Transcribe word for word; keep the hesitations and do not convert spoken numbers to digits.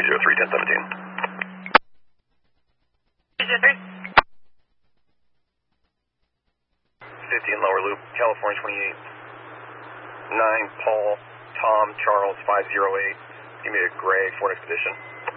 three zero three, ten seventeen. three zero three. fifteen lower loop, California twenty-eight. nine Paul, Tom, Charles, five zero eight. Give me a gray Ford Expedition.